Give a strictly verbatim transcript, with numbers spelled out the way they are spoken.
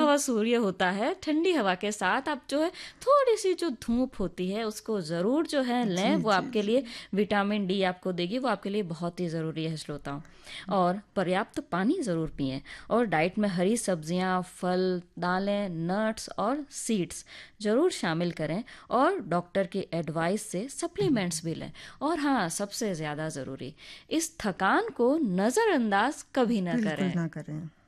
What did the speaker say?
हुआ सूर्य होता है, ठंडी हवा के साथ आप जो है थोड़ी सी जो धूप होती है उसको ज़रूर जो है लें, वो आपके लिए विटामिन डी आपको देगी, वो आपके लिए बहुत ही ज़रूरी है श्रोताओं। और पर्याप्त पानी ज़रूर पिएं, और डाइट में हरी सब्जियां, फल, दालें, नट्स और सीड्स ज़रूर शामिल करें, और डॉक्टर की एडवाइस से सप्लीमेंट्स भी लें। और हाँ, सबसे ज़्यादा ज़रूरी, इस थकान को नज़रअंदाज कभी ना बिल्कुल करें। ना करें।